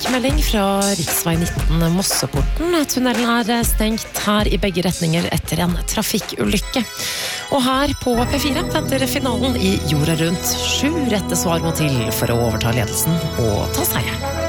Melding fra riksvei 19 Mosseporten. Tunnelen stengt her I begge retninger etter en trafikkulykke. Og her på P4 venter finalen I Jorda rundt. 7 rette svar må til for å overta ledelsen og ta seieren.